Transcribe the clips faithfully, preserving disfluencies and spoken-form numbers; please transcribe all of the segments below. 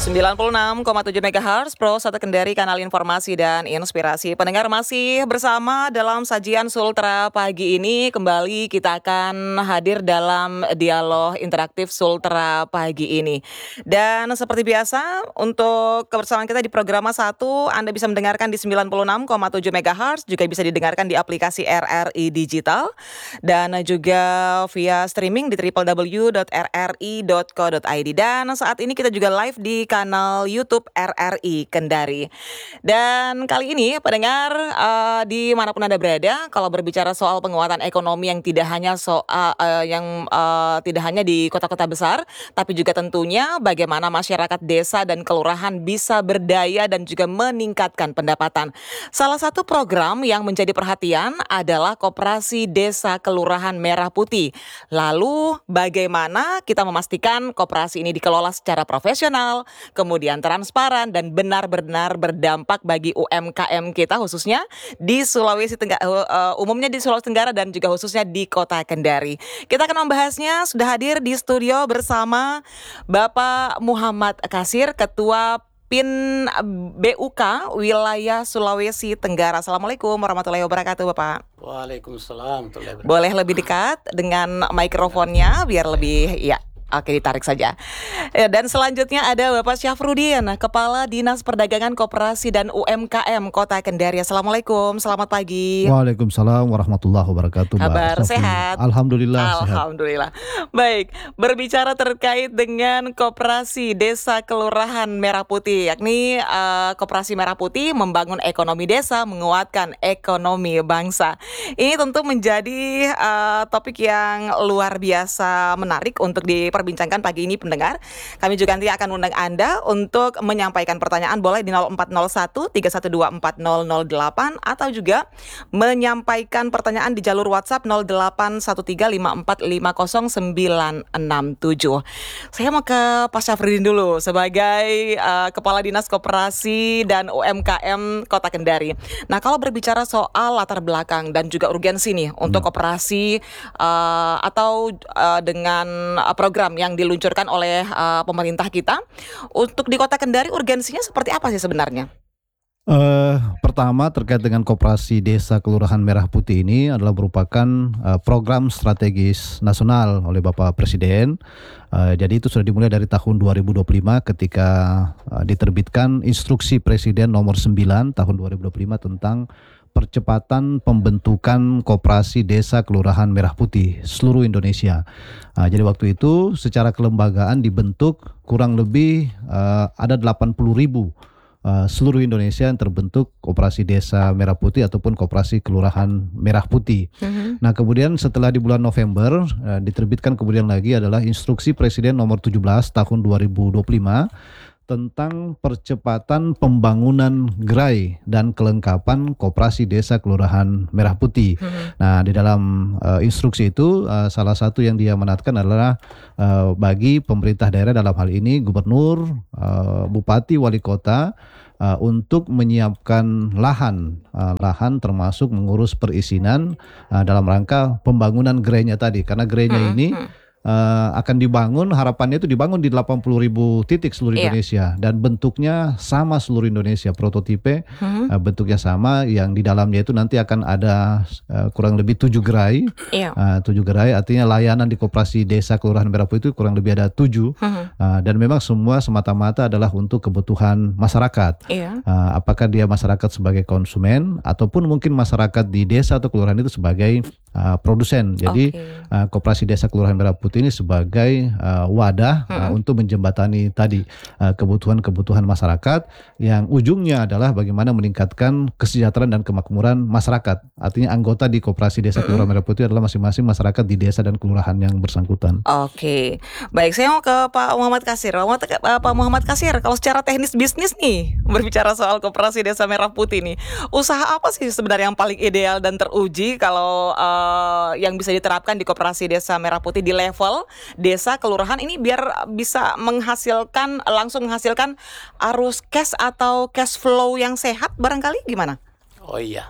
sembilan puluh enam koma tujuh megahertz Pro satu Kendari, kanal informasi dan inspirasi. Pendengar masih bersama dalam sajian Sultra pagi ini. Kembali kita akan hadir dalam dialog interaktif Sultra pagi ini. Dan seperti biasa, untuk kebersamaan kita di program satu, Anda bisa mendengarkan di sembilan puluh enam koma tujuh megahertz, juga bisa didengarkan di aplikasi R R I Digital, dan juga via streaming di w w w dot r r i dot co dot i d. Dan saat ini kita juga live di kanal YouTube R R I Kendari. Dan kali ini pendengar uh, dimanapun Anda berada, kalau berbicara soal penguatan ekonomi yang tidak hanya soal uh, yang uh, tidak hanya di kota-kota besar, tapi juga tentunya bagaimana masyarakat desa dan kelurahan bisa berdaya dan juga meningkatkan pendapatan. Salah satu program yang menjadi perhatian adalah Koperasi Desa Kelurahan Merah Putih. Lalu bagaimana kita memastikan koperasi ini dikelola secara profesional, kemudian transparan dan benar-benar berdampak bagi U M K M kita, khususnya di Sulawesi Tenggara, uh, umumnya di Sulawesi Tenggara dan juga khususnya di Kota Kendari. Kita akan membahasnya, sudah hadir di studio bersama Bapak Muhammad Kasir, Ketua P I N B U K Wilayah Sulawesi Tenggara. Assalamualaikum warahmatullahi wabarakatuh, Bapak. Waalaikumsalam. Boleh lebih dekat dengan mikrofonnya biar lebih, ya. Oke, ditarik saja. Ya, dan selanjutnya ada Bapak Syafrudin, Kepala Dinas Perdagangan Koperasi dan U M K M Kota Kendari. Assalamualaikum, selamat pagi. Waalaikumsalam warahmatullahi wabarakatuh. Kabar Mbak sehat? Alhamdulillah. Alhamdulillah. Sehat. Baik, berbicara terkait dengan Koperasi Desa Kelurahan Merah Putih, yakni uh, Koperasi Merah Putih membangun ekonomi desa, menguatkan ekonomi bangsa. Ini tentu menjadi uh, topik yang luar biasa menarik untuk di perbincangkan pagi ini, pendengar. Kami juga nanti akan undang Anda untuk menyampaikan pertanyaan, boleh di nol empat nol satu tiga satu dua empat nol nol delapan atau juga menyampaikan pertanyaan di jalur WhatsApp nol delapan satu tiga lima empat lima nol sembilan enam tujuh. Saya mau ke Pak Syafrudin dulu sebagai uh, Kepala Dinas Koperasi dan U M K M Kota Kendari. Nah, kalau berbicara soal latar belakang dan juga urgensi nih untuk hmm. koperasi uh, atau uh, dengan uh, program yang diluncurkan oleh uh, pemerintah kita untuk di Kota Kendari, urgensinya seperti apa sih sebenarnya? Uh, pertama, terkait dengan Koperasi Desa Kelurahan Merah Putih ini adalah merupakan uh, program strategis nasional oleh Bapak Presiden. Uh, jadi itu sudah dimulai dari tahun dua ribu dua puluh lima ketika uh, diterbitkan Instruksi Presiden nomor sembilan tahun dua ribu dua puluh lima tentang percepatan pembentukan Koperasi Desa Kelurahan Merah Putih seluruh Indonesia. Nah, jadi waktu itu secara kelembagaan dibentuk kurang lebih uh, ada delapan puluh ribu uh, seluruh Indonesia yang terbentuk Koperasi Desa Merah Putih ataupun Koperasi Kelurahan Merah Putih. Uh-huh. Nah, kemudian setelah di bulan November uh, diterbitkan kemudian lagi adalah Instruksi Presiden nomor tujuh belas tahun dua ribu dua puluh lima tentang percepatan pembangunan gerai dan kelengkapan Koperasi Desa Kelurahan Merah Putih. Hmm. Nah, di dalam uh, instruksi itu uh, salah satu yang dia menatkan adalah uh, bagi pemerintah daerah, dalam hal ini gubernur, uh, bupati, wali kota, uh, untuk menyiapkan lahan, uh, lahan termasuk mengurus perizinan uh, dalam rangka pembangunan gerainya tadi, karena gerainya hmm. ini Uh, akan dibangun, harapannya itu dibangun di delapan puluh ribu titik seluruh iya. Indonesia, dan bentuknya sama seluruh Indonesia, prototipe hmm. uh, bentuknya sama, yang di dalamnya itu nanti akan ada uh, kurang lebih tujuh gerai, iya. uh, tujuh gerai, artinya layanan di Koperasi Desa Kelurahan Merah Putih itu kurang lebih ada tujuh, hmm. uh, dan memang semua semata-mata adalah untuk kebutuhan masyarakat, iya. uh, apakah dia masyarakat sebagai konsumen ataupun mungkin masyarakat di desa atau kelurahan itu sebagai uh, produsen. Jadi okay. uh, Koperasi Desa Kelurahan Merah Putih ini sebagai uh, wadah uh, hmm. untuk menjembatani tadi uh, kebutuhan-kebutuhan masyarakat, yang ujungnya adalah bagaimana meningkatkan kesejahteraan dan kemakmuran masyarakat. Artinya anggota di Koperasi Desa Kelurahan Merah Putih adalah masing-masing masyarakat di desa dan kelurahan yang bersangkutan. Oke, baik, saya mau ke Pak Muhammad Kasir. Pak Muhammad Kasir, kalau secara teknis bisnis nih, berbicara soal Koperasi Desa Merah Putih nih, usaha apa sih sebenarnya yang paling ideal dan teruji kalau uh, yang bisa diterapkan di Koperasi Desa Merah Putih di level desa kelurahan ini biar bisa menghasilkan, langsung menghasilkan arus cash atau cash flow yang sehat, barangkali gimana? Oh iya,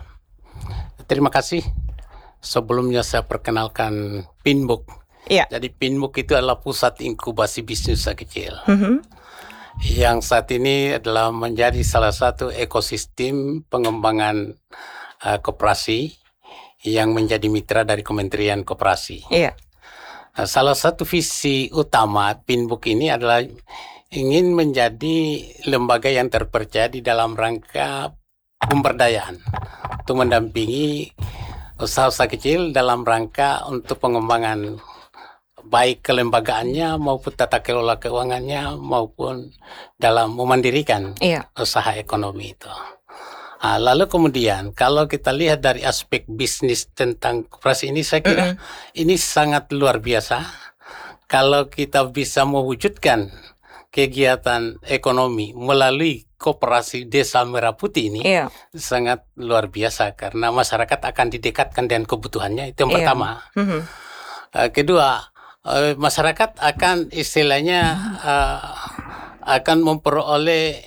terima kasih. Sebelumnya saya perkenalkan P I N B U K. Iya. Jadi P I N B U K itu adalah pusat inkubasi bisnis usaha kecil. Mm-hmm. yang saat ini adalah menjadi salah satu ekosistem pengembangan uh, koperasi yang menjadi mitra dari Kementerian Koperasi. Iya. Nah, salah satu visi utama Pinbook ini adalah ingin menjadi lembaga yang terpercaya di dalam rangka pemberdayaan untuk mendampingi usaha-usaha kecil dalam rangka untuk pengembangan baik kelembagaannya maupun tata kelola keuangannya maupun dalam memandirikan Iya. usaha ekonomi itu. Nah, lalu kemudian kalau kita lihat dari aspek bisnis tentang koperasi ini, saya kira Mm-mm. ini sangat luar biasa. Kalau kita bisa mewujudkan kegiatan ekonomi melalui koperasi Desa Merah Putih ini, Iya. sangat luar biasa karena masyarakat akan didekatkan dengan kebutuhannya. Itu yang Iya. pertama. Mhm. Uh, kedua, uh, masyarakat akan istilahnya uh, akan memperoleh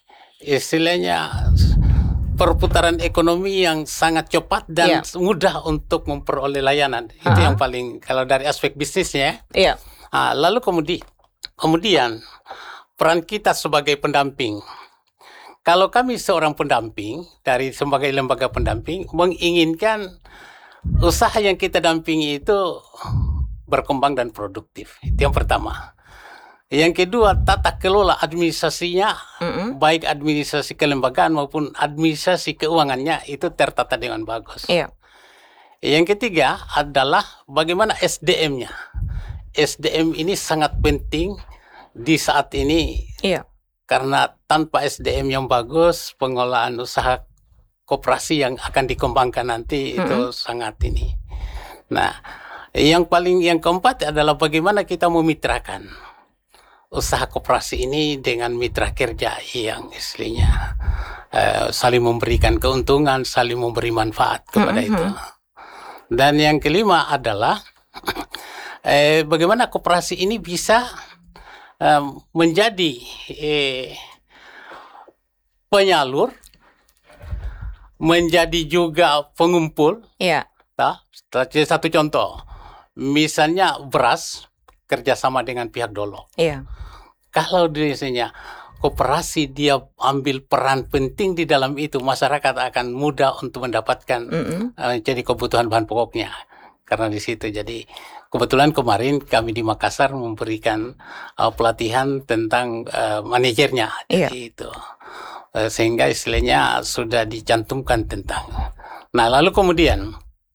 istilahnya perputaran ekonomi yang sangat cepat dan Iya. mudah untuk memperoleh layanan. Itu Aha. yang paling kalau dari aspek bisnisnya. Iya. Ah, lalu kemudian kemudian peran kita sebagai pendamping. Kalau kami seorang pendamping dari sebagai lembaga pendamping menginginkan usaha yang kita dampingi itu berkembang dan produktif. Itu yang pertama. Yang kedua, tata kelola administrasinya, Mm-mm. baik administrasi kelembagaan maupun administrasi keuangannya itu tertata dengan bagus. Iya. Yang ketiga adalah bagaimana S D M-nya. S D M ini sangat penting di saat ini Iya. karena tanpa S D M yang bagus, pengelolaan usaha koperasi yang akan dikembangkan nanti itu Mm-mm. sangat ini. Nah, yang paling yang keempat adalah bagaimana kita memitrakan usaha koperasi ini dengan mitra kerja yang istilahnya eh, saling memberikan keuntungan, saling memberi manfaat kepada Mm-hmm. itu. Dan yang kelima adalah eh, bagaimana koperasi ini bisa eh, menjadi eh, penyalur, menjadi juga pengumpul. Iya. Nah, satu contoh, misalnya beras kerjasama dengan pihak Dolok. Iya. Kalau biasanya koperasi dia ambil peran penting di dalam itu, masyarakat akan mudah untuk mendapatkan Mm-mm. uh, jadi kebutuhan bahan pokoknya. Karena di situ jadi kebetulan kemarin kami di Makassar memberikan uh, pelatihan tentang uh, manajernya. Iya. Jadi itu uh, sehingga istilahnya sudah dicantumkan tentang. Nah, lalu kemudian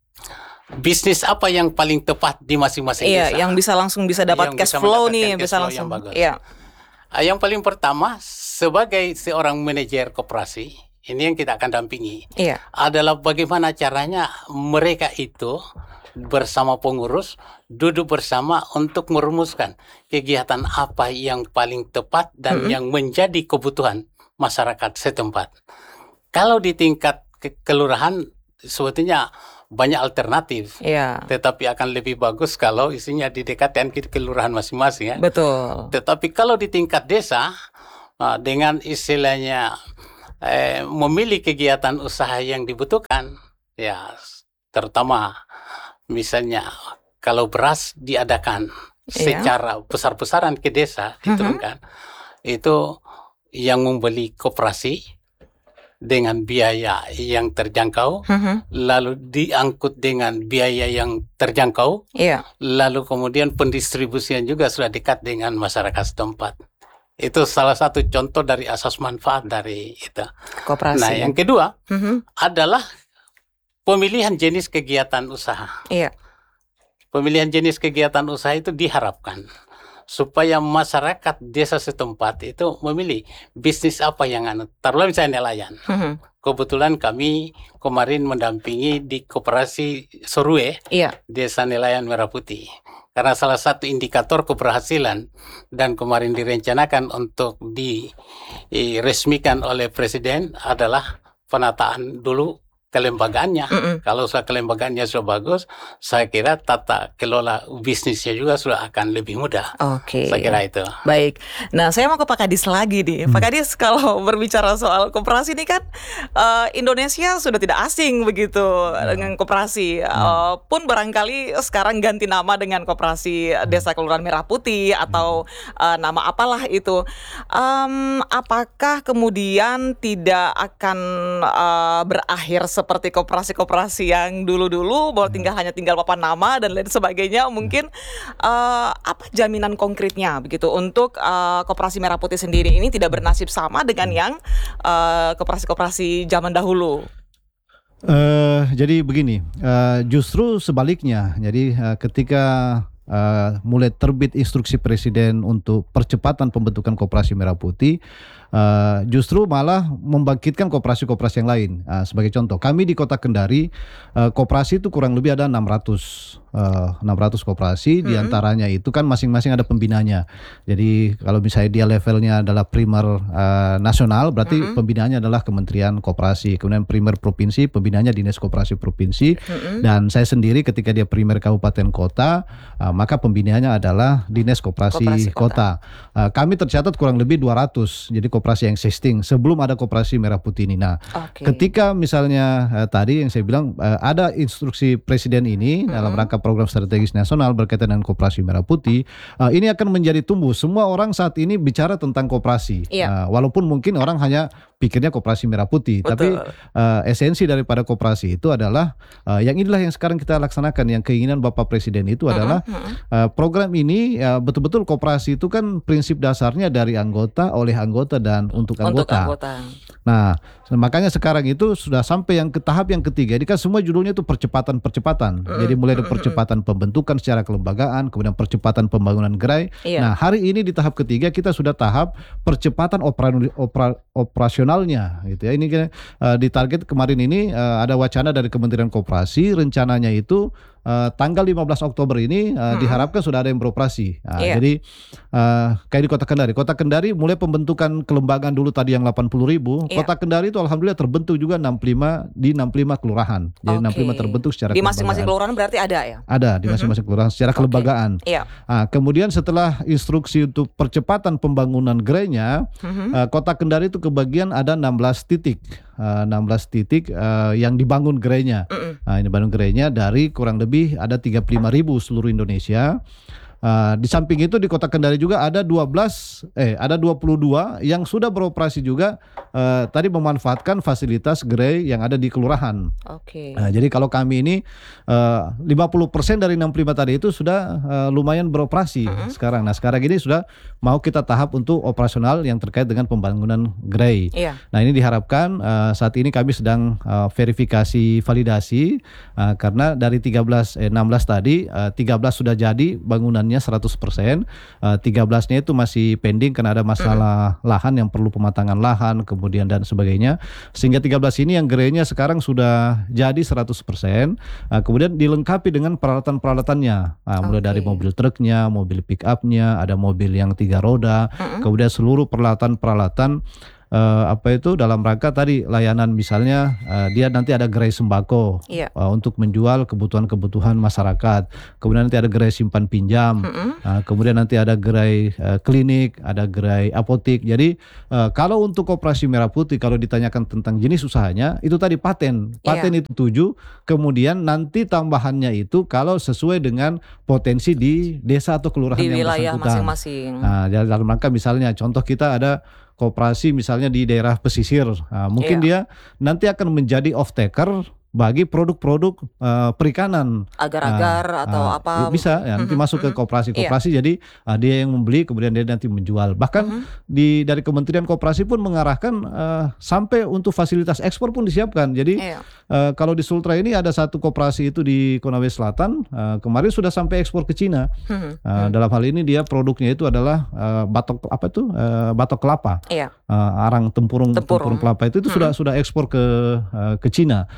bisnis apa yang paling tepat di masing-masing Iya, desa? yang bisa langsung bisa dapat Yang cash bisa flow mendapatkan nih, cash bisa flow langsung. yang bagus. Iya. Ah, Yang paling pertama, sebagai seorang manajer koperasi, ini yang kita akan dampingi, Iya. adalah bagaimana caranya mereka itu bersama pengurus duduk bersama untuk merumuskan kegiatan apa yang paling tepat dan Mm-mm. yang menjadi kebutuhan masyarakat setempat. Kalau di tingkat ke- kelurahan sebetulnya banyak alternatif, Iya. tetapi akan lebih bagus kalau isinya didekatkan ke kelurahan masing-masing ya. Betul. Tetapi kalau di tingkat desa uh, dengan istilahnya eh, memilih kegiatan usaha yang dibutuhkan, ya terutama misalnya kalau beras diadakan Iya. secara besar-besaran ke desa diturunkan, itu yang membeli koperasi dengan biaya yang terjangkau, Mhm. lalu diangkut dengan biaya yang terjangkau, Iya. lalu kemudian pendistribusian juga sudah dekat dengan masyarakat setempat. Itu salah satu contoh dari asas manfaat dari itu. Koperasi. Nah, yang kedua Mhm. adalah pemilihan jenis kegiatan usaha. Iya. Pemilihan jenis kegiatan usaha itu diharapkan supaya masyarakat desa setempat itu memilih bisnis apa yang anu. Taruhlah misalnya nelayan. Mhm. Kebetulan kami kemarin mendampingi di koperasi Sorue, Iya. Desa Nelayan Merah Putih. Karena salah satu indikator keberhasilan dan kemarin direncanakan untuk diresmikan oleh Presiden adalah penataan dulu kelembagaannya. Mm-mm. Kalau sudah kelembagaannya sudah bagus, saya kira tata kelola bisnisnya juga sudah akan lebih mudah. Oke. Saya kira itu. Baik. Nah, saya mau ke Pak Kadis lagi nih. Pak Kadis, kalau berbicara soal koperasi ini kan eh, Indonesia sudah tidak asing begitu dengan koperasi. Eh, pun barangkali sekarang ganti nama dengan Koperasi Desa Kelurahan Merah Putih atau eh, nama apalah itu. Em, apakah kemudian tidak akan eh, berakhir seperti koperasi-koperasi yang dulu-dulu bahwa tinggal hanya tinggal papan nama dan lain sebagainya? Mungkin eh, apa jaminan konkretnya begitu untuk eh, Koperasi Merah Putih sendiri ini tidak bernasib sama dengan yang eh, koperasi-koperasi zaman dahulu? Eh, jadi begini, eh, justru sebaliknya. Jadi eh, ketika eh, mulai terbit instruksi Presiden untuk percepatan pembentukan Koperasi Merah Putih, eh, justru malah membangkitkan koperasi-koperasi yang lain. Eh, sebagai contoh, kami di Kota Kendari, eh, koperasi itu kurang lebih ada enam ratus eh, enam ratus koperasi, Hmm. diantaranya itu kan masing-masing ada pembinanya. Jadi kalau misalnya dia levelnya adalah primer eh, nasional, berarti Mm-mm. pembinaannya adalah Kementerian Koperasi. Kemudian primer provinsi, pembinaannya Dinas Koperasi Provinsi. Mm-mm. Dan saya sendiri ketika dia primer kabupaten kota, uh, maka pembinaannya adalah Dinas Koperasi, Koperasi Kota. Kota. Uh, kami tercatat kurang lebih dua ratus, jadi koperasi yang existing sebelum ada Koperasi Merah Putih ini. Nah, Oke. ketika misalnya uh, tadi yang saya bilang uh, ada instruksi Presiden ini Mm-mm. dalam rangka program strategis nasional berkaitan dengan Koperasi Merah Putih, uh, ini akan menjadi tumbuh. Semua orang saat ini bicara tentang koperasi, Iya. Uh, walaupun mungkin orang hanya pikirnya Koperasi Merah Putih, tapi Betul. uh, esensi daripada koperasi itu adalah uh, yang inilah yang sekarang kita laksanakan. Yang keinginan Bapak Presiden itu adalah Mm-mm. uh, program ini uh, betul-betul koperasi itu kan prinsip dasarnya dari anggota, oleh anggota, dan untuk Untuk anggota. anggota. Nah, makanya sekarang itu sudah sampai yang ke tahap yang ketiga. Ini kan semua judulnya itu percepatan-percepatan. Mm, Jadi mulai dari mm, mm, percepatan pembentukan secara kelembagaan, kemudian percepatan pembangunan gerai. Iya. Nah, hari ini di tahap ketiga kita sudah tahap percepatan opera, opera- operasionalnya gitu ya. Ini kan uh, di target kemarin ini uh, ada wacana dari Kementerian Koperasi, rencananya itu uh, tanggal lima belas Oktober ini uh, Mm-mm. diharapkan sudah ada yang beroperasi. Nah, Iya. Jadi uh, kayak di Kota Kendari. Kota Kendari mulai pembentukan kelembagaan dulu tadi yang delapan puluh ribu. Iya. Kota Kendari itu alhamdulillah terbentuk juga enam puluh lima di enam puluh lima kelurahan. Jadi enam puluh lima Oke. terbentuk secara Di masing-masing kelembagaan. kelurahan berarti ada ya? Ada di masing-masing kelurahan secara Oke. kelembagaan. Iya. Nah, kemudian setelah instruksi untuk percepatan pembangunan gerainya, Mhm. uh, Kota Kendari itu kebagian ada enam belas titik. Uh, enam belas titik uh, yang dibangun gerainya. Mm-mm. Nah, ini dibangun gerainya dari kurang lebih ada tiga puluh lima ribu seluruh Indonesia. Uh, di samping itu di Kota Kendari juga ada dua belas eh ada dua puluh dua yang sudah beroperasi juga, uh, tadi memanfaatkan fasilitas gerai yang ada di kelurahan. Oke. Nah, jadi kalau kami ini uh, lima puluh persen dari enam puluh lima tadi itu sudah uh, lumayan beroperasi Mm-mm. sekarang. Nah, sekarang ini sudah mau kita tahap untuk operasional yang terkait dengan pembangunan gerai. Iya. Nah, ini diharapkan uh, saat ini kami sedang uh, verifikasi validasi uh, karena dari tiga belas eh, enam belas tadi uh, tiga belas sudah jadi bangunannya seratus persen, uh, tiga belasnya itu masih pending karena ada masalah lahan yang perlu pematangan lahan kemudian dan sebagainya. Sehingga tiga belas ini yang gerainya sekarang sudah jadi seratus persen, uh, kemudian dilengkapi dengan peralatan-peralatannya. Uh, mulai Oke. dari mobil truknya, mobil pick up-nya, ada mobil yang tiga roda, Mm-mm. kemudian seluruh peralatan-peralatan eh, apa itu dalam rangka tadi layanan, misalnya eh, dia nanti ada gerai sembako Iya. eh, untuk menjual kebutuhan-kebutuhan masyarakat, kemudian nanti ada gerai simpan pinjam, Mm-mm. eh, kemudian nanti ada gerai eh, klinik, ada gerai apotik. Jadi eh, kalau untuk Koperasi Merah Putih, kalau ditanyakan tentang jenis usahanya, itu tadi paten, paten itu tujuh, kemudian nanti tambahannya itu kalau sesuai dengan potensi di desa atau kelurahan Di yang wilayah bersangkutan. masing-masing. Nah, dalam rangka misalnya contoh kita ada koperasi misalnya di daerah pesisir, nah, mungkin Iya. dia nanti akan menjadi off taker bagi produk-produk eh, perikanan. Agar-agar atau Ah, apa? bisa ya, nanti Mhm, masuk ke mhm. koperasi-koperasi, jadi ah, dia yang membeli kemudian dia nanti menjual. Bahkan Mhm. di dari Kementerian Koperasi pun mengarahkan eh, sampai untuk fasilitas ekspor pun disiapkan. Jadi Iya. eh, kalau di Sultra ini ada satu koperasi itu di Konawe Selatan, eh, kemarin sudah sampai ekspor ke Cina. Mhm. Uh, dalam hal ini dia produknya itu adalah uh, batok apa itu uh, batok kelapa, Iya. uh, arang tempurung Tempurung. tempurung kelapa itu itu sudah sudah ekspor ke uh, ke Cina. Nah,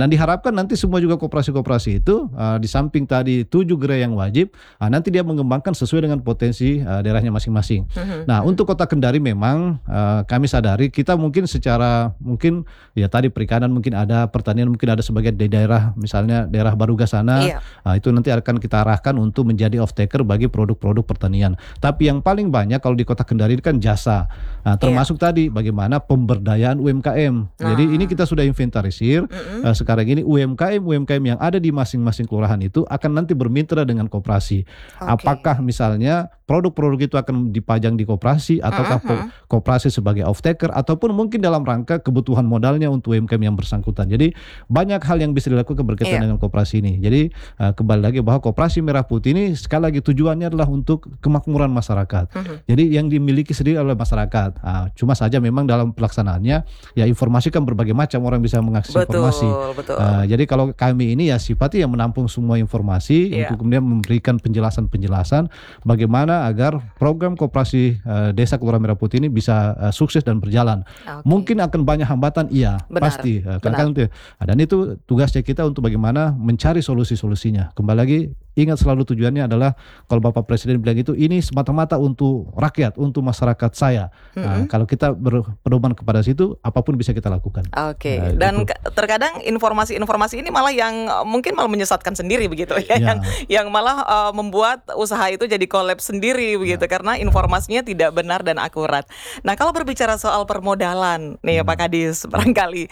dan diharapkan nanti semua juga koperasi-koperasi itu uh, di samping tadi tujuh gerai yang wajib, uh, nanti dia mengembangkan sesuai dengan potensi uh, daerahnya masing-masing. Mm-hmm. Nah, untuk Kota Kendari memang uh, kami sadari kita mungkin secara mungkin ya tadi perikanan mungkin ada, pertanian mungkin ada sebagian di daerah misalnya daerah Baruga sana, yeah. uh, itu nanti akan kita arahkan untuk menjadi off taker bagi produk-produk pertanian. Tapi yang paling banyak kalau di Kota Kendari kan jasa, nah, termasuk yeah. tadi bagaimana pemberdayaan U M K M. Nah. Jadi ini kita sudah inventarisir. Mm-hmm. uh, sekarang ini U M K M U M K M yang ada di masing-masing kelurahan itu akan nanti bermitra dengan koperasi. Okay. Apakah misalnya produk-produk itu akan dipajang di koperasi ataukah uh-huh. koperasi sebagai off taker ataupun mungkin dalam rangka kebutuhan modalnya untuk U M K M yang bersangkutan. Jadi banyak hal yang bisa dilakukan berkaitan yeah. dengan koperasi ini. Jadi uh, kembali lagi bahwa Koperasi Merah Putih ini sekali lagi tujuannya adalah untuk kemakmuran masyarakat. Uh-huh. Jadi yang dimiliki sendiri oleh masyarakat. Uh, cuma saja memang dalam pelaksanaannya ya informasi kan berbagai macam orang bisa mengakses betul, informasi. Betul. Uh, jadi kalau kami ini ya sifatnya yang menampung semua informasi yeah. untuk kemudian memberikan penjelasan-penjelasan bagaimana agar program koperasi uh, Desa Kelurahan Merah Putih ini bisa uh, sukses dan berjalan. Okay. Mungkin akan banyak hambatan, iya benar, pasti. Uh, kan itu. Dan itu tugasnya kita untuk bagaimana mencari solusi-solusinya. Kembali lagi ingat selalu tujuannya adalah kalau Bapak Presiden bilang itu ini semata-mata untuk rakyat, untuk masyarakat saya. Mm-hmm. Nah, kalau kita berpedoman kepada situ, apapun bisa kita lakukan. Oke. Okay. Nah, dan gitu. Terkadang informasi-informasi ini malah yang mungkin malah menyesatkan sendiri begitu ya, ya. yang yang malah uh, membuat usaha itu jadi kolaps sendiri begitu ya. Karena informasinya tidak benar dan akurat. Nah, kalau berbicara soal permodalan nih hmm. Pak Kadis barangkali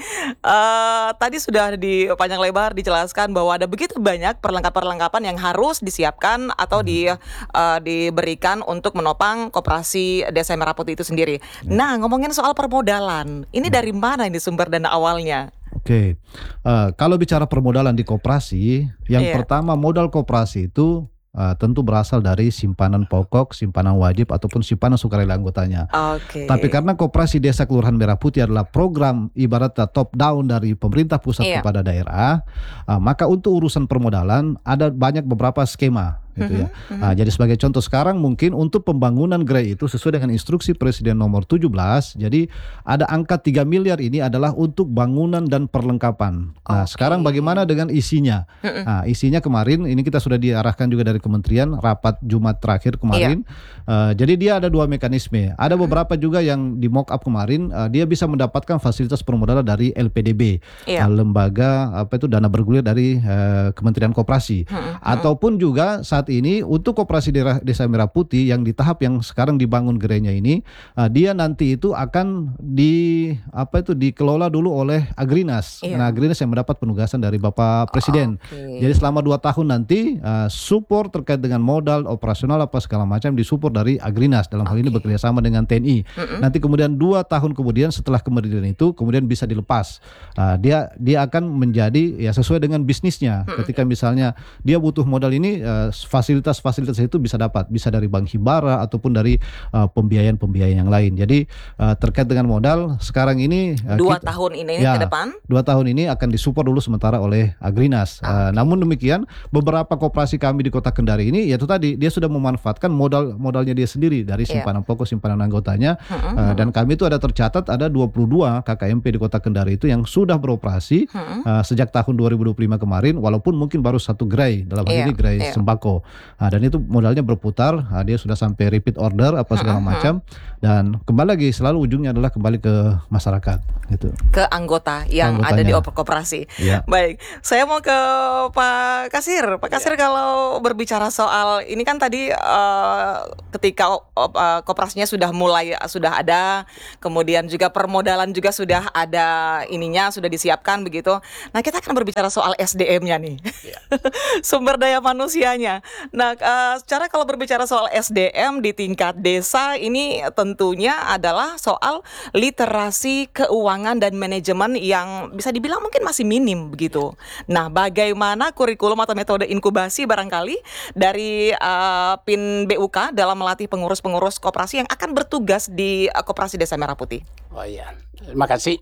uh, tadi sudah di panjang lebar dijelaskan bahwa ada begitu banyak perlengkapan-perlengkapan yang harus disiapkan atau hmm. di uh, diberikan untuk menopang koperasi Desa Merah Putih itu sendiri. Hmm. Nah, ngomongin soal permodalan, ini hmm. dari mana ini sumber dana awalnya? Oke, okay. uh, kalau bicara permodalan di koperasi, yang yeah. pertama modal koperasi itu Uh, tentu berasal dari simpanan pokok, simpanan wajib ataupun simpanan sukarela anggotanya. Okay. Tapi karena Koperasi Desa Kelurahan Merah Putih adalah program ibaratnya top down dari pemerintah pusat yeah. kepada daerah, uh, maka untuk urusan permodalan ada banyak beberapa skema. Gitu ya. Mm-hmm. Nah, jadi sebagai contoh sekarang mungkin untuk pembangunan gerai itu sesuai dengan instruksi Presiden nomor tujuh belas, jadi ada angka tiga miliar ini adalah untuk bangunan dan perlengkapan. Nah, okay. sekarang bagaimana dengan isinya? Mm-hmm. Nah, isinya kemarin ini kita sudah diarahkan juga dari Kementerian rapat Jumat terakhir kemarin. Yeah. Uh, jadi dia ada dua mekanisme. Ada mm-hmm. beberapa juga yang di mock up kemarin, uh, dia bisa mendapatkan fasilitas permodalan dari L P D B, yeah. uh, lembaga apa itu dana bergulir dari uh, Kementerian Koperasi, mm-hmm. ataupun juga saat ini untuk Koperasi Desa Merah Putih yang di tahap yang sekarang dibangun gerainya ini, uh, dia nanti itu akan di apa itu dikelola dulu oleh Agrinas. Iya. Nah, Agrinas yang mendapat penugasan dari Bapak Presiden. Oh, okay. Jadi selama dua tahun nanti uh, support terkait dengan modal operasional apa segala macam disupport dari Agrinas, dalam hal okay. ini bekerjasama dengan T N I. Mm-mm. Nanti kemudian dua tahun kemudian setelah kemerdirian itu kemudian bisa dilepas. Uh, dia dia akan menjadi ya sesuai dengan bisnisnya. Mm-mm. Ketika misalnya dia butuh modal ini, uh, fasilitas-fasilitas itu bisa dapat, bisa dari bank himbara ataupun dari uh, pembiayaan-pembiayaan yang lain. Jadi uh, terkait dengan modal sekarang ini uh, dua kita, tahun ini ya, ke depan dua tahun ini akan disupport dulu sementara oleh Agrinas. Ah, uh, okay. Namun demikian beberapa koperasi kami di Kota Kendari ini yaitu tadi dia sudah memanfaatkan modal modalnya dia sendiri dari simpanan yeah. pokok, simpanan anggotanya. Uh-huh. Uh, dan kami itu ada tercatat ada dua puluh dua K K M P di Kota Kendari itu yang sudah beroperasi uh-huh. uh, sejak tahun dua ribu dua puluh lima kemarin, walaupun mungkin baru satu gerai dalam hal yeah. ini gerai yeah. sembako. Nah, dan itu modalnya berputar, nah, dia sudah sampai repeat order apa segala uh-huh. macam, dan kembali lagi selalu ujungnya adalah kembali ke masyarakat gitu. Ke anggota yang Anggotanya. Ada di koperasi. Ya. Baik, saya mau ke Pak Kasir. Pak Kasir, ya. Kalau berbicara soal ini kan tadi uh, ketika uh, koperasinya sudah mulai sudah ada, kemudian juga permodalan juga sudah ada ininya sudah disiapkan begitu. Nah, kita akan berbicara soal S D M-nya nih, ya. Sumber daya manusianya. Nah, uh, secara kalau berbicara soal S D M di tingkat desa ini tentunya adalah soal literasi keuangan dan manajemen yang bisa dibilang mungkin masih minim begitu. Nah, bagaimana kurikulum atau metode inkubasi barangkali dari uh, P I N B U K dalam melatih pengurus-pengurus koperasi yang akan bertugas di uh, Koperasi Desa Merah Putih? Oh iya, terima kasih.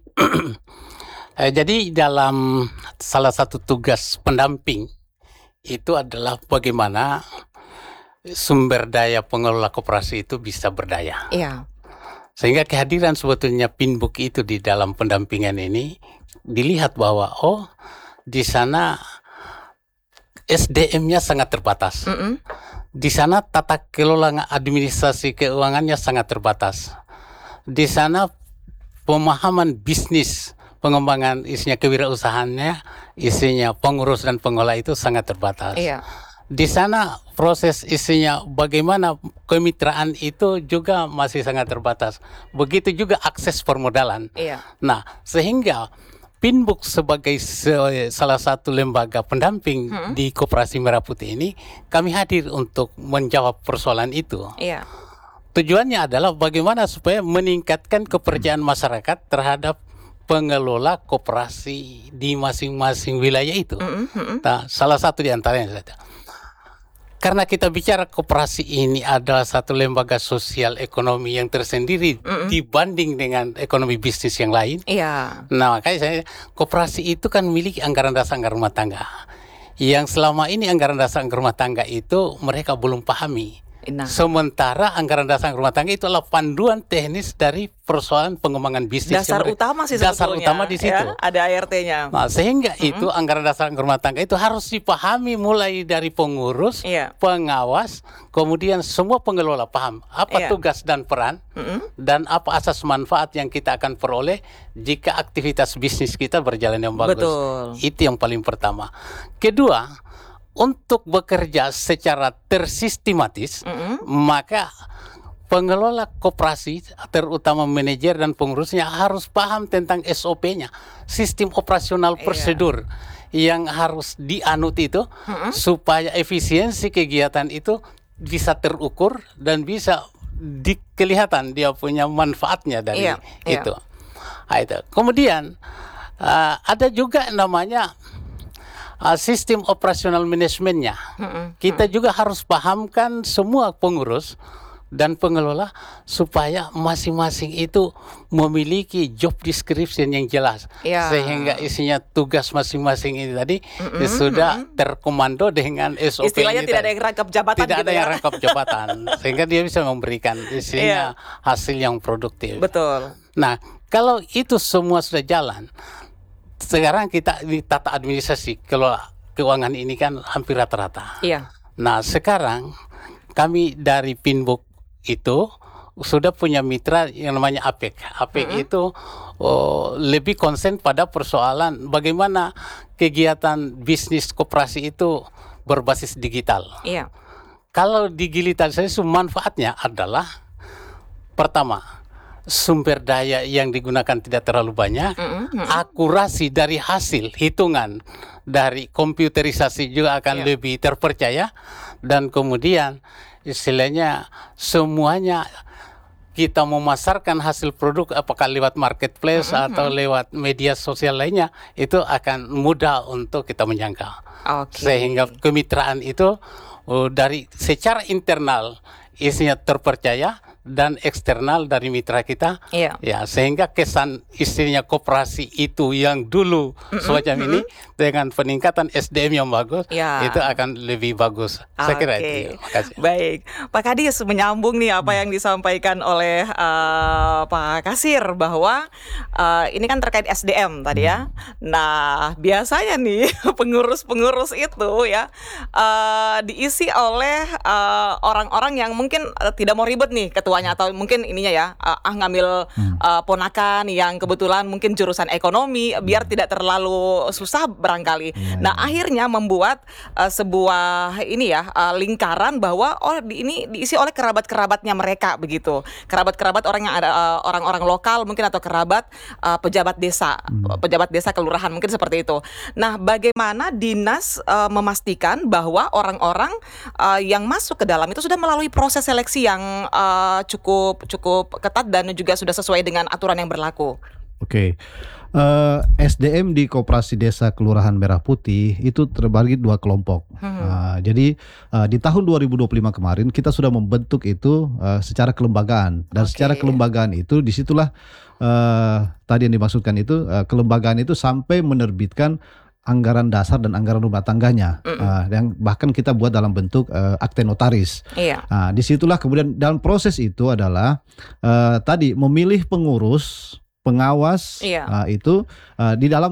eh, jadi dalam salah satu tugas pendamping itu adalah bagaimana sumber daya pengelola koperasi itu bisa berdaya. Iya. Sehingga kehadiran sebetulnya P I N B U K itu di dalam pendampingan ini dilihat bahwa oh di sana S D M-nya sangat terbatas. Mm-mm. Di sana tata kelola administrasi keuangannya sangat terbatas. Di sana pemahaman bisnis, pengembangan isinya kewirausahaannya, isinya pengurus dan pengelola itu sangat terbatas. Iya. Di sana proses isinya bagaimana kemitraan itu juga masih sangat terbatas. Begitu juga akses permodalan. Iya. Nah, sehingga Pinbook sebagai se- salah satu lembaga pendamping Hmm. di Koperasi Merah Putih ini, kami hadir untuk menjawab persoalan itu. Iya. Tujuannya adalah bagaimana supaya meningkatkan kepercayaan masyarakat terhadap pengelola koperasi di masing-masing wilayah itu. Mm-mm, mm-mm. Nah, salah satu di antaranya saja. Karena kita bicara koperasi ini adalah satu lembaga sosial ekonomi yang tersendiri Mm-mm. dibanding dengan ekonomi bisnis yang lain. Iya. Nah, makanya saya, koperasi itu kan memiliki anggaran dasar anggaran rumah tangga. Yang selama ini anggaran dasar anggaran rumah tangga itu mereka belum pahami. Nah. Sementara anggaran dasar rumah tangga itu adalah panduan teknis dari persoalan pengembangan bisnis. Dasar yang utama sih Dasar sebetulnya, utama di situ. ya, ada A R T-nya. Nah, sehingga itu anggaran dasar rumah tangga itu harus dipahami mulai dari pengurus, Iya. pengawas, kemudian semua pengelola paham apa Iya. tugas dan peran, Mm-mm. dan apa asas manfaat yang kita akan peroleh jika aktivitas bisnis kita berjalan yang bagus. Betul. Itu yang paling pertama. Kedua, untuk bekerja secara tersistematis, Mm-mm. maka pengelola koperasi, terutama manajer dan pengurusnya harus paham tentang S O P-nya, sistem operasional Iya. prosedur yang harus dianut itu, Mm-mm. supaya efisiensi kegiatan itu bisa terukur dan bisa dikelihatan dia punya manfaatnya dari Iya, iya. itu. Nah, itu. Kemudian uh, ada juga namanya uh, sistem operasional manajemennya. Mm-mm. Kita juga harus pahamkan semua pengurus dan pengelola supaya masing-masing itu memiliki job description yang jelas, Ya. sehingga isinya tugas masing-masing ini tadi Mm-mm, sudah terkomando dengan S O P. Istilahnya ini tidak ada tadi. yang rangkap jabatan Tidak gitu ada ya. yang rangkap jabatan, sehingga dia bisa memberikan isinya hasil yang produktif. Betul. Nah, kalau itu semua sudah jalan, sekarang kita di tata administrasi kelola keuangan ini kan hampir rata-rata. Iya. Nah, sekarang kami dari Pinbook itu sudah punya mitra yang namanya A P E C. A P E C Mm-hmm. itu oh, lebih konsen pada persoalan bagaimana kegiatan bisnis koperasi itu berbasis digital. Iya. Kalau digitalisasi manfaatnya adalah pertama, sumber daya yang digunakan tidak terlalu banyak, Mm-mm. akurasi dari hasil hitungan dari komputerisasi juga akan Iya. lebih terpercaya, dan kemudian istilahnya semuanya kita memasarkan hasil produk apakah lewat marketplace atau lewat media sosial lainnya itu akan mudah untuk kita menjangkau. Oke. Sehingga kemitraan itu uh, dari secara internal isinya terpercaya dan eksternal dari mitra kita, Iya. ya, sehingga kesan istrinya koperasi itu yang dulu semacam ini dengan peningkatan S D M yang bagus, Ya. itu akan lebih bagus. Saya kira Oke. itu. Makasih. Baik, Pak Kadis, menyambung nih apa yang disampaikan oleh eh, Pak Kasir bahwa eh, ini kan terkait S D M tadi ya. Nah, biasanya nih pengurus-pengurus itu ya eh, diisi oleh eh, orang-orang yang mungkin eh, tidak mau ribet nih ketuanya, atau mungkin ininya ya eh, ah ngambil eh, ponakan yang kebetulan mungkin jurusan ekonomi biar tidak terlalu susah barangkali. Nah, akhirnya membuat uh, sebuah ini ya uh, lingkaran bahwa oh di, ini diisi oleh kerabat-kerabatnya mereka begitu. Kerabat-kerabat orang yang ada uh, orang-orang lokal mungkin, atau kerabat uh, pejabat desa, pejabat desa kelurahan mungkin seperti itu. Nah, bagaimana dinas uh, memastikan bahwa orang-orang uh, yang masuk ke dalam itu sudah melalui proses seleksi yang uh, cukup cukup ketat dan juga sudah sesuai dengan aturan yang berlaku? Oke, Eh, S D M di Koperasi Desa Kelurahan Merah Putih itu terbagi dua kelompok. Nah, jadi eh, di tahun dua ribu dua puluh lima kemarin kita sudah membentuk itu eh, secara kelembagaan, dan Oke. secara kelembagaan itu disitulah eh, tadi yang dimaksudkan itu eh, kelembagaan itu sampai menerbitkan anggaran dasar dan anggaran rumah tangganya, Eh, yang bahkan kita buat dalam bentuk eh, akte notaris. Iya. Nah, disitulah kemudian dalam proses itu adalah eh, tadi memilih pengurus, pengawas, Iya. eh, itu eh, di dalam tahap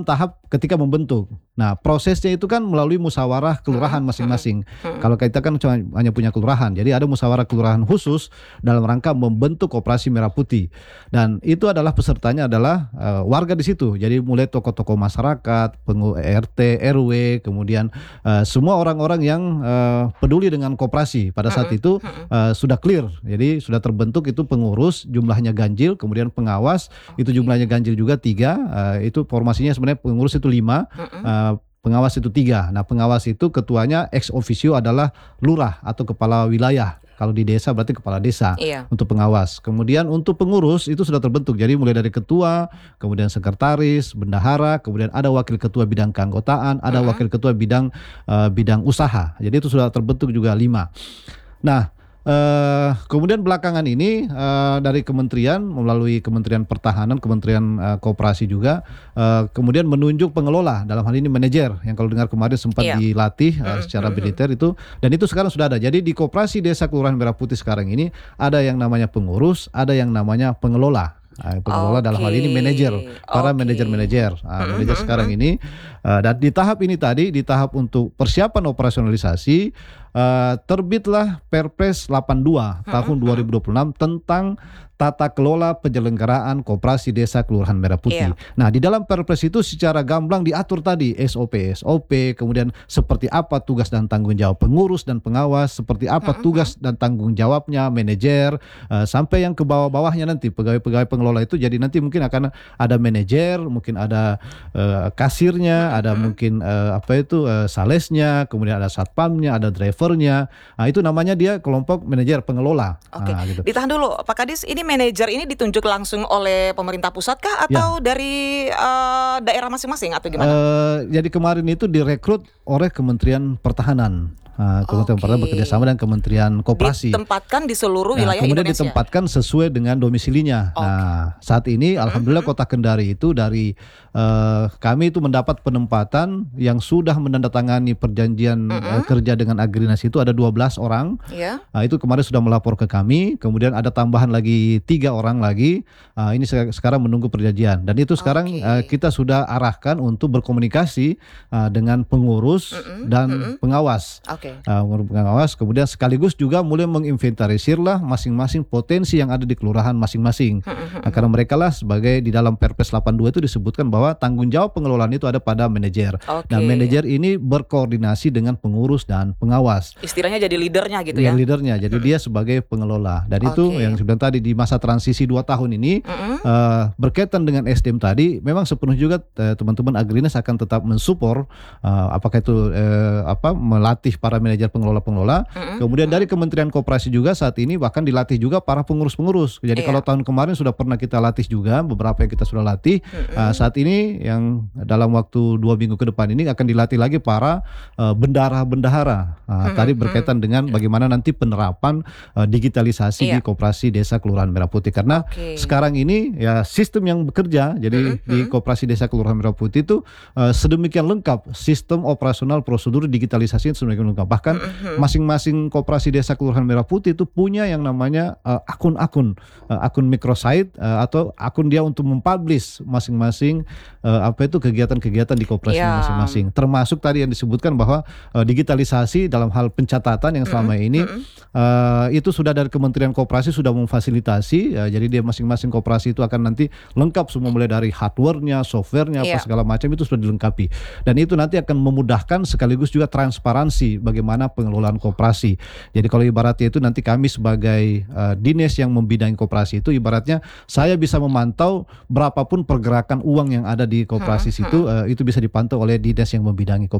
ketika membentuk. Nah, prosesnya itu kan melalui musyawarah kelurahan masing-masing. Kalau kita kan cuma hanya punya kelurahan, jadi ada musyawarah kelurahan khusus dalam rangka membentuk Koperasi Merah Putih. Dan itu adalah pesertanya adalah uh, warga di situ. Jadi mulai tokoh-tokoh masyarakat, pengu R T, R W, kemudian uh, semua orang-orang yang uh, peduli dengan koperasi. Pada saat itu uh, sudah clear. Jadi sudah terbentuk itu pengurus, jumlahnya ganjil, kemudian pengawas itu jumlahnya ganjil juga tiga. Uh, itu formasinya sebenarnya pengurus itu lima, uh, pengawas itu tiga. Nah, pengawas itu ketuanya ex officio adalah lurah atau kepala wilayah. Kalau di desa berarti kepala desa. Iya. Untuk pengawas. Kemudian untuk pengurus itu sudah terbentuk. Jadi mulai dari ketua, kemudian sekretaris, bendahara, kemudian ada wakil ketua bidang keanggotaan, ada Mm-mm. wakil ketua bidang uh, bidang usaha. Jadi itu sudah terbentuk juga lima. Nah, Uh, kemudian belakangan ini uh, dari kementerian melalui Kementerian Pertahanan, Kementerian uh, Koperasi juga uh, kemudian menunjuk pengelola, dalam hal ini manajer yang kalau dengar kemarin sempat Iya. dilatih uh, Mm, secara mm, militer itu, dan itu sekarang sudah ada. Jadi di Koperasi Desa Kelurahan Merah Putih sekarang ini ada yang namanya pengurus, ada yang namanya pengelola. Nah, pengelola dalam hal ini Oke. manajer, para Oke. manajer-manajer. Nah, Mm, manajer mm, sekarang mm. ini uh, dan di tahap ini tadi, di tahap untuk persiapan operasionalisasi, uh, terbitlah Perpres delapan puluh dua tahun dua ribu dua puluh enam tentang tata kelola penyelenggaraan Koperasi Desa Kelurahan Merah Putih. Iya. Nah, di dalam Perpres itu secara gamblang diatur tadi S O P S O P, kemudian seperti apa tugas dan tanggung jawab pengurus dan pengawas, seperti apa tugas dan tanggung jawabnya manajer, uh, sampai yang ke bawah-bawahnya nanti pegawai-pegawai pengelola itu. Jadi nanti mungkin akan ada manajer, mungkin ada uh, kasirnya, ada mungkin uh, apa itu uh, salesnya, kemudian ada satpamnya, ada drivernya. Nah, itu namanya dia kelompok manajer pengelola. Oke, Nah, gitu. ditahan dulu Pak Kadis, ini manajer ini ditunjuk langsung oleh pemerintah pusat kah atau dari eh, daerah masing-masing atau gimana? Eh, jadi kemarin itu direkrut oleh Kementerian Pertahanan. Nah, Kementerian Oke. Pertahanan bekerjasama dengan Kementerian Koperasi. Ditempatkan di seluruh Nah, wilayah kemudian Indonesia. ditempatkan sesuai dengan domisilinya. Oke. Nah, saat ini alhamdulillah Kota Kendari itu dari eh, kami itu mendapat penempatan yang sudah menandatangani perjanjian eh, kerja dengan Agrinas itu ada dua belas orang. Ya. Nah, itu kemarin sudah melapor ke kami, kemudian ada tambahan lagi tiga orang lagi. Nah, ini se- sekarang menunggu perjanjian, dan itu sekarang Oke. eh, kita sudah arahkan untuk berkomunikasi eh, dengan pengurus dan pengawas. Oke. Uh, pengurus pengawas, kemudian sekaligus juga mulai menginventarisir lah masing-masing potensi yang ada di kelurahan masing-masing. Nah, karena mereka lah sebagai di dalam Perpres delapan puluh dua itu disebutkan bahwa tanggung jawab pengelolaan itu ada pada manajer. Oke. Dan manajer ini berkoordinasi dengan pengurus dan pengawas. Istilahnya jadi leadernya gitu Yang ya. leadernya, jadi dia sebagai pengelola. Dan itu Oke. yang sebenarnya tadi di masa transisi dua tahun ini uh, berkaitan dengan S D M tadi, memang sepenuhnya juga uh, teman-teman Agrinas akan tetap mensupport uh, apakah itu uh, apa melatih para manajer pengelola-pengelola. Kemudian dari Kementerian Koperasi juga saat ini bahkan dilatih juga para pengurus-pengurus. Jadi Iya. kalau tahun kemarin sudah pernah kita latih juga, beberapa yang kita sudah latih. Uh, saat ini yang dalam waktu dua minggu ke depan ini akan dilatih lagi para uh, bendahara-bendahara. Uh, Tadi berkaitan dengan bagaimana nanti penerapan uh, digitalisasi Iya. di Koperasi Desa Kelurahan Merah Putih. Karena Oke. sekarang ini ya sistem yang bekerja, jadi di Koperasi Desa Kelurahan Merah Putih itu uh, sedemikian lengkap sistem operasional prosedur digitalisasi itu sedemikian lengkap. Bahkan masing-masing Koperasi Desa Kelurahan Merah Putih itu punya yang namanya uh, akun-akun uh, akun microsite uh, atau akun dia untuk mempublish masing-masing uh, apa itu kegiatan-kegiatan di koperasi Ya. masing-masing. Termasuk tadi yang disebutkan bahwa uh, digitalisasi dalam hal pencatatan yang selama ini uh, itu sudah dari Kementerian Koperasi sudah memfasilitasi. Uh, jadi dia masing-masing koperasi itu akan nanti lengkap semua mulai dari hardware-nya, software-nya, apa Iya. segala macam itu sudah dilengkapi. Dan itu nanti akan memudahkan sekaligus juga transparansi bagaimana pengelolaan koperasi. Jadi kalau ibaratnya itu nanti kami sebagai uh, dinas yang membidangi koperasi itu ibaratnya saya bisa memantau berapapun pergerakan uang yang ada di koperasi situ, uh, itu bisa dipantau oleh dinas yang membidangi koperasi.